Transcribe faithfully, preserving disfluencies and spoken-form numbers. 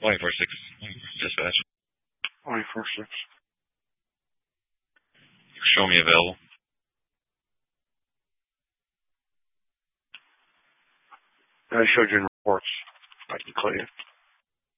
twenty-four six dispatch. twenty-four six. Show me available. I showed you in reports. I can call you.